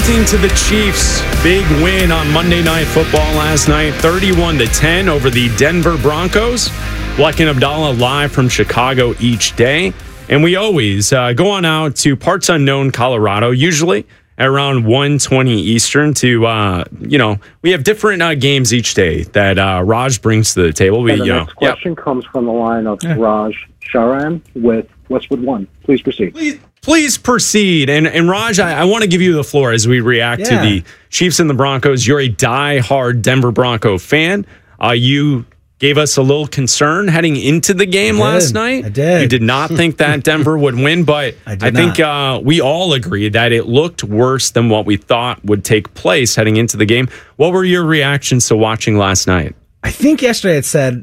Looking to the Chiefs' big win on Monday Night Football last night, 31-10 over the Denver Broncos. Bleck and Abdallah live from Chicago each day. And we always go on out to parts unknown Colorado, usually at around 1:20 Eastern to, we have different games each day that Raj brings to the table. The next question comes from the line of Raj Sharan with Westwood One. Please proceed. Please proceed. And Raj, I want to give you the floor as we react to the Chiefs and the Broncos. You're a die-hard Denver Bronco fan. You gave us a little concern heading into the game last night. I did. You did not think that Denver would win, but I think we all agree that it looked worse than what we thought would take place heading into the game. What were your reactions to watching last night? I think yesterday I'd said,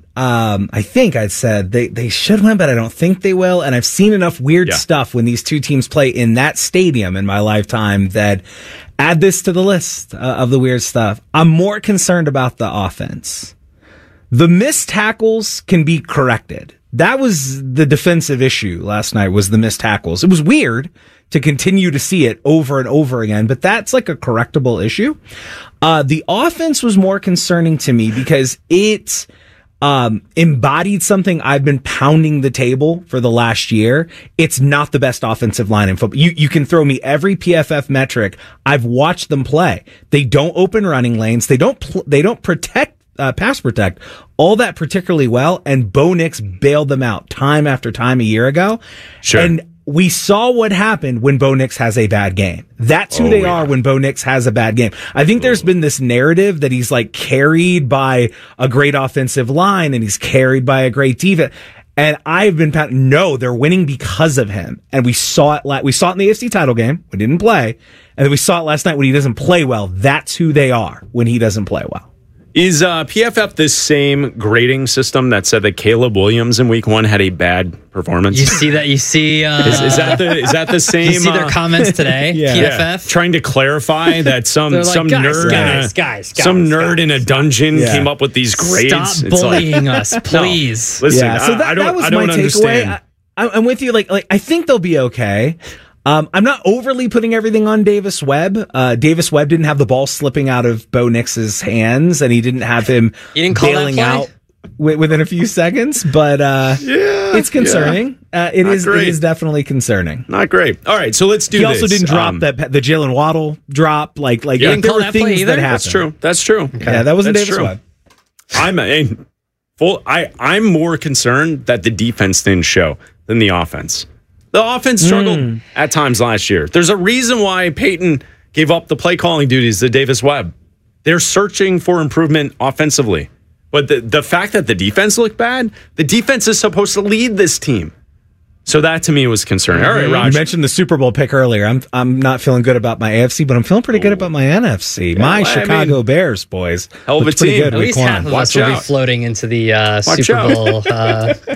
they should win, but I don't think they will. And I've seen enough weird stuff when these two teams play in that stadium in my lifetime that add this to the list of the weird stuff. I'm more concerned about the offense. The missed tackles can be corrected. That was the defensive issue last night, was the missed tackles. It was weird to continue to see it over and over again, but that's like a correctable issue. The offense was more concerning to me because it embodied something I've been pounding the table for the last year. It's not the best offensive line in football. You can throw me every PFF metric. I've watched them play. They don't open running lanes. They don't protect pass protect all that particularly well, and Bo Nix bailed them out time after time a year ago. Sure. And we saw what happened when Bo Nix has a bad game. That's who they are when Bo Nix has a bad game. I think there's been this narrative that he's like carried by a great offensive line and he's carried by a great defense. And I've been no, they're winning because of him. And we saw it in the AFC title game. We didn't play. And then we saw it last night when he doesn't play well. That's who they are when he doesn't play well. Is PFF the same grading system that said that Caleb Williams in Week 1 had a bad performance? You see that? You see? Is that the same? You see their comments today? PFF trying to clarify that some like, nerd in a dungeon came up with these grades. Stop bullying us, please. No, listen, so that was my takeaway. I'm with you. Like I think they'll be okay. I'm not overly putting everything on Davis Webb. Davis Webb didn't have the ball slipping out of Bo Nix's hands, and he didn't have him bailing out within a few seconons. But it's concerning. It is definitely concerning. Not great. All right, so let's do this. He also didn't drop the Jalen Waddle drop. There were things that happened. That's true. Okay. Yeah, that wasn't Davis Webb. I'm more concerned that the defense didn't show than the offense. The offense struggled at times last year. There's a reason why Peyton gave up the play calling duties to Davis Webb. They're searching for improvement offensively. But the fact that the defense looked bad, the defense is supposed to lead this team. So that to me was concerning. All right, Raj. You mentioned the Super Bowl pick earlier. I'm not feeling good about my AFC, but I'm feeling pretty good about my NFC. My Chicago Bears, boys. Hell of a team. At least half of us will be floating into the Super Bowl